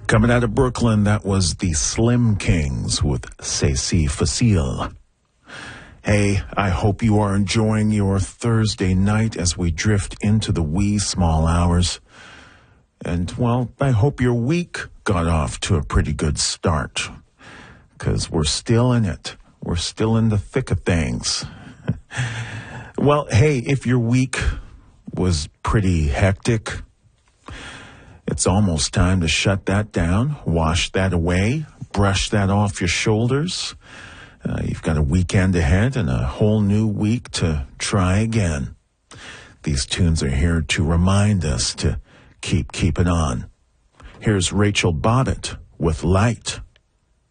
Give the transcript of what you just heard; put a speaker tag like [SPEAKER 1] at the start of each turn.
[SPEAKER 1] Coming out of Brooklyn, that was the Slim Kings with C'est Si Facile. Hey, I hope you are enjoying your Thursday night as we drift into the wee small hours. And, well, I hope your week got off to a pretty good start. Because we're still in it. We're still in the thick of things. Well, hey, if your week was pretty hectic, it's almost time to shut that down, wash that away, brush that off your shoulders. You've got a weekend ahead and a whole new week to try again. These tunes are here to remind us to keep it on. Here's Rachel Bobbitt with Light.